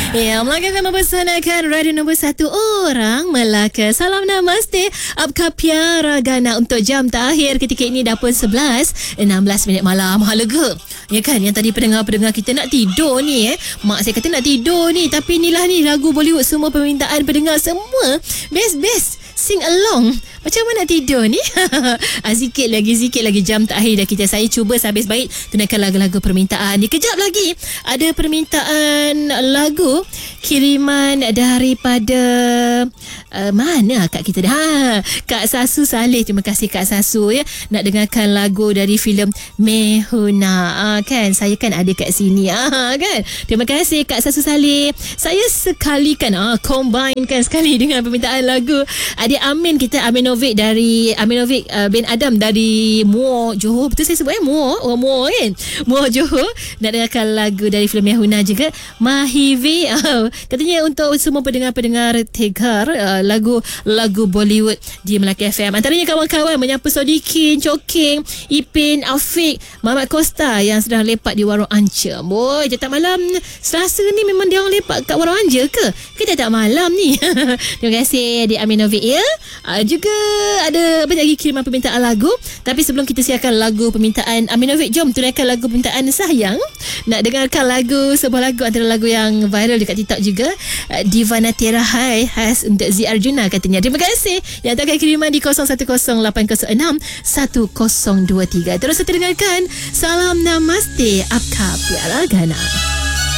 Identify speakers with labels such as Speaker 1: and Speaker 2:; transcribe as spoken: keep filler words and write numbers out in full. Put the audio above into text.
Speaker 1: Ya, Melaka akan mempersanakan radio nombor satu orang Melaka. Salam namaste, Apka Piara Gana untuk jam terakhir ketika ini dah pun sebelas enam belas minit malam. Ha, lega. Ya kan, yang tadi pendengar-pendengar kita nak tidur ni eh. Mak saya kata nak tidur ni, tapi inilah ni lagu Bollywood, semua permintaan pendengar semua best-best sing along. Macam mana nak tidur ni? ah, Sikit lagi, sikit lagi jam terakhir dah kita. Saya cuba sehabis baik tunaikan lagu-lagu permintaan ni. Kejap lagi ada permintaan lagu kiriman daripada uh, mana Kak kita dah? Ha, Kak Sasu Saleh. Terima kasih Kak Sasu ya. Nak dengarkan lagu dari filem Mehuna. Ah, kan saya kan ada kat sini ah, kan. Terima kasih Kak Sasu Saleh. Saya sekalikan ah, combinekan sekali dengan permintaan lagu Adik Amin kita, Aminovic dari Aminovic uh, bin Adam dari Muar Johor. Betul saya sebut eh Muar, oh Muar kan, Muar Johor. Nak dengarkan lagu dari filem Mehuna juga, Mahivi. Uh, katanya untuk semua pendengar-pendengar Tegar uh, lagu lagu Bollywood di Melaka F M. Antaranya kawan-kawan menyapa Sodikin, Choking, Ipin, Afiq, Muhammad Costa yang sedang lepak di Warung Anca. Boy, jatah malam Selasa ni memang dia orang lepak kat Warung Anca ke? Kita tak malam ni. Terima kasih di Aminovic ya. Uh, juga ada banyak lagi kiriman permintaan lagu. Tapi sebelum kita siarkan lagu permintaan Aminovic, jom tunaikan lagu permintaan sayang. Nak dengarkan lagu, sebuah lagu antara lagu yang viral dekat TikTok juga, uh, Divana Tera Hai khas untuk Z Arjuna katanya. Terima kasih yang takkan kiriman di kosong satu kosong lapan kosong enam satu kosong dua tiga. Terus kita dengarkan Salam Namaste, Apka Piara Gana.